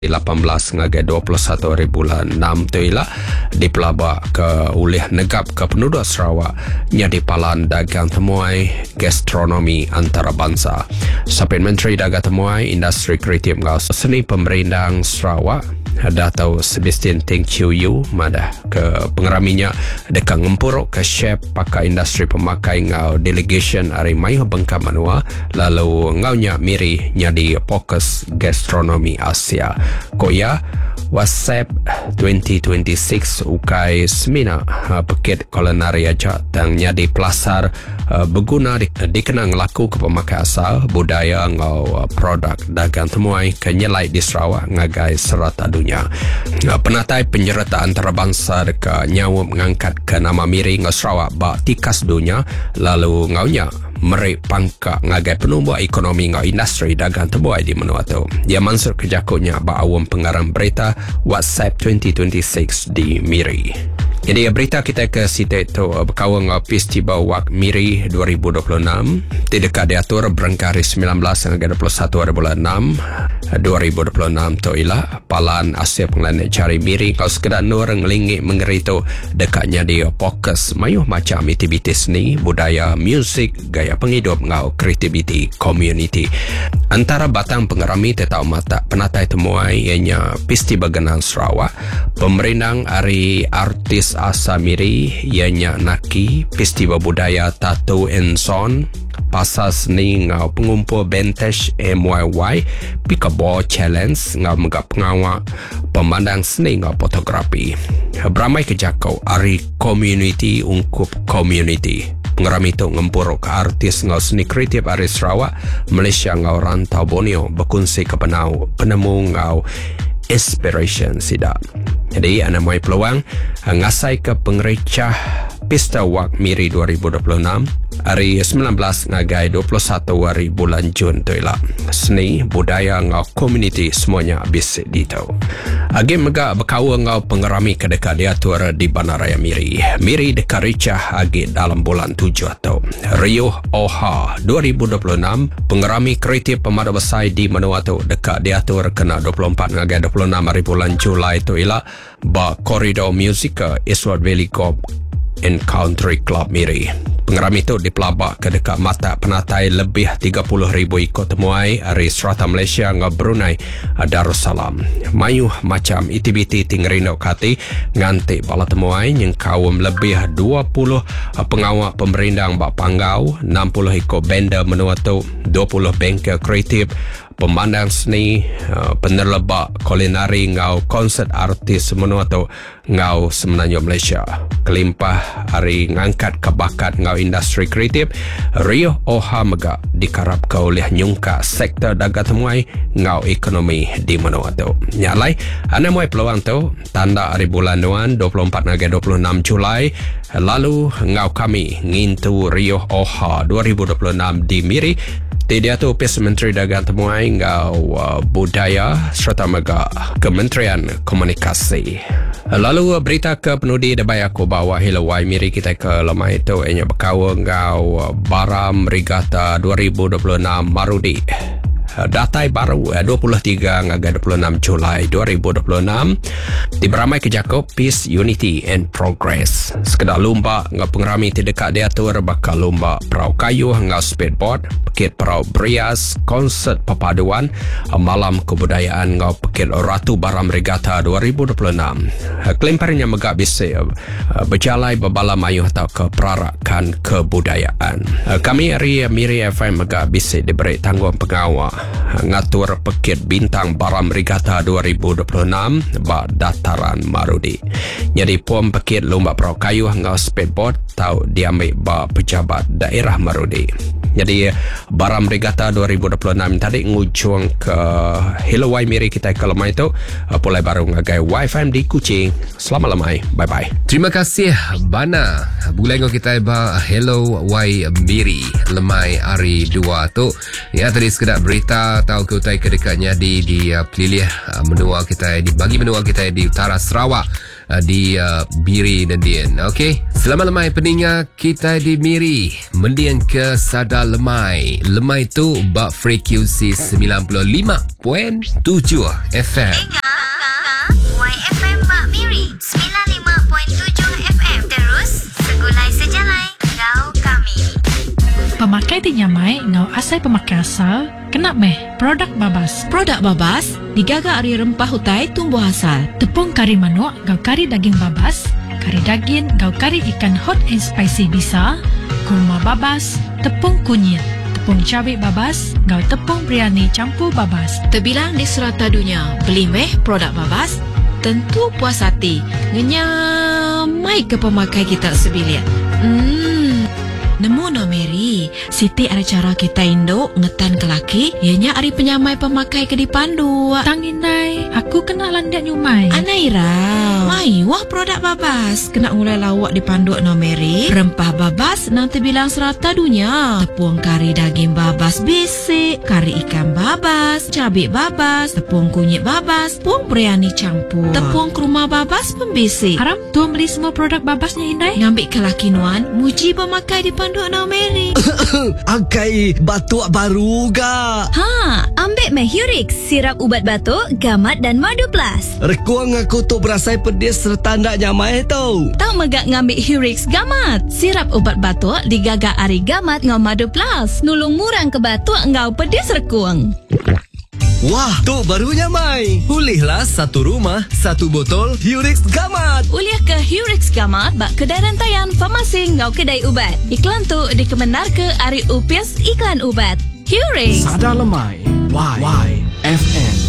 18 ngagai 21 hari bulan 6 tu ialah dipelabak ke oleh negap ke penduduk Sarawak nyadi palan dagang temuai gastronomi antarabangsa. Sapit Menteri Dagang Temuai Industri Kreatif ngau seni pemerintah Sarawak Dato' Sebastian Teng Chiu Yu madah ke pengeraminya dekat ngempuruk ke chef pakai industri pemakai ngau delegation hari Maiho Bengkak Manua lalu ngaunya miri nyadi fokus gastronomi Asia. Koya WhatsApp 2026 ukai semina paket kulinari aja dan nyadi pelasar berguna dikenang laku ke pemakai asal budaya ngau produk dagang temuai kenyelai di Sarawak ngagai serata dunia. Penatai penyertaan antarabangsa dekat nyawa mengangkat ke nama miri ngau Sarawak bak tikas dunia lalu ngaunya merik pangkak ngagai penumbuh ekonomi ngau industri dagang temuai di menua tu. Dia mansur kejakunya bak awam pengarang berita WhatsApp 2026 di Miri. Jadi berita kita ke situ itu berkawal ngau festival Wak Miri 2026 di dekat diatur berengkari 19 hingga 21 hari bulan 6 2026 tu ialah palan Asia Penglanet Cari Miri kau sekedar nur ngelingit mengerito dekatnya dia fokus mayuh macam aktiviti seni, budaya, muzik, gaya penghidup ngau kreativiti community. Antara batang pengerami tetap mata penatai temuai ianya festival Genang Sarawak, pemerintah hari artis Asa Miri ianya Naki, festival budaya Tattoo and Son, pasar seni ngau pengumpul Bentesh MYY, Pickleball Challenge ngau megap pengawak pemandang seni ngau fotografi. Beramai kejakau hari community ungkup community. Pengerami itu ngempuruk ke artis ngau seni kreatif hari Sarawak, Malaysia ngau rantau Borneo berkongsi ke penemu ngau inspiration sidak. Jadi anda mulai peluang ngasai ke pengerecah Pesta Wak Miri 2026 hari 19 ngagai 21 hari bulan Jun tu ialah seni, budaya ngau community semuanya bisik ditau. Agi megak berkawa ngau pengerami ke dekat diatur di Bandaraya Miri. Miri dekat ricah agi dalam bulan 7 atau Rio Oha 2026 pengerami kreatif pemada besar di menua tu dekat diatur kena 24 ngagai 26 hari bulan Julai tu ialah ba koridor musika Eastwood Valley Golf and Country Club Miri. Pengerami itu dipelabak ke dekat mata penatai lebih 30,000 ikut temuai dari serata Malaysia ngau Brunei Darussalam. Mayuh macam aktiviti tinggerino kati ngantik bala temuai yang kawam lebih 20 pengawak pemerintah bak panggau, 60 ikut benda menua tu, 20 bengkel kreatif, pemandang seni, penerlebak kulinari ngau konsert artis menua tu ngau semenanjung Malaysia. Kelimpah hari ngangkat kebakat ngau industri kreatif Rio Oha megak dikarap ke oleh nyungka sektor dagang temuai ngau ekonomi di menua tu. Nyalai anda muai peluang tu tanda hari bulan Nuan 24 hingga 26 Julai lalu ngau kami ngintu Rio Oha 2026 di Miri. Dia tu Pes Menteri Dagang Temuai ngau budaya serta mega Kementerian Komunikasi. Lalu berita ke penudi debai aku bawa hilawai Miri kita ke lemah itu ianya berkawa ngau Baram Regatta 2026 Marudi. Datai baru 23 hingga 26 Julai 2026 diberamai kejakup Peace, Unity and Progress. Sekedar lomba ngau pengerami di dekat diatur bakal lomba perahu kayu ngau speedboard, pekit perahu berias, konsert perpaduan, malam kebudayaan ngau pekit Ratu Baram Regatta 2026. Kelimparnya megak bisik berjalai berbala mayuh atau ke perarakan kebudayaan. Kami hari Miri FM megak bisik diberi tanggungan pengawal ngatur pekit bintang Baram Regatta 2026 bak dataran Marudi. Jadi pom pekit lomba perahu kayu ngau speedboard tau diambil bak pejabat daerah Marudi. Jadi Baram Regatta 2026 tadi ngujung ke Hilawai Miri kita ke lemah itu pulai baru ngagai YFM di Kuching. Selamat lemai. Bye bye. Terima kasih Bana. Bulan kita ba Hello Y Miri lemai hari 2 tu. Ya tadi sekedar berita tahu ke utai kedekatnya di pelilih menua kita di bagi menua kita di utara Sarawak. di Miri dan Dian. Okey, selamat lemai pendengar kita di Miri. Mendian ke Sadar Lemai. Lemai tu bak frekuensi 95.7 FM. YFM Mak Miri 95.7 FM. Terus segulai sejalai ngau kami. Pemakai dinyamai ngau asai pemakai asal kena meh produk babas. Produk babas digagak dari rempah hutai tumbuh asal. Tepung kari manuk ngau kari daging babas, kari daging ngau kari ikan hot and spicy bisa, kurma babas, tepung kunyit, tepung cabai babas ngau tepung biryani campur babas. Terbilang di serata dunia. Beli meh produk babas tentu puas hati. Ngenyamai ke pemakai kita sebilian. Nemu no Mary, Siti ada cara kita Indo ngetan ke laki, ianya ari penyamai pemakai ke dipandu. Tanginai, aku kena landak nyumai. Anaira, mai wah produk babas kena mulai lawak dipandu no Mary. Rempah babas nanti bilang serata dunia. Tepung kari daging babas bisik, kari ikan babas, cabai babas, tepung kunyit babas, tepung biryani campur, tepung kurma babas pembisik. Haram tuan beli semua produk babasnya Indai. Ngambil ke laki nuan, muji pemakai dipandu no Mary. Angkai batuk baru ga. Ha, ambil meh Hurix, sirap ubat batuk, gamat dan madu plus. Rekuang aku tu berasai pedis serta ndak nyamai tau. Tahu megak ngambil Hurix gamat. Sirap ubat batuk digagak ari gamat ngau madu plus. Nulung murang ke batuk ngau pedis rekuang. Wah, tu baru nyamai. Pulihlah satu rumah, satu botol Hurix Gamat. Uliah ke Hurix gamat bak kedai rantaian farmasi ngau kedai ubat. Iklan tu dikebenar ke ari UPS iklan ubat. Hurix. Sadar Lemai YFM.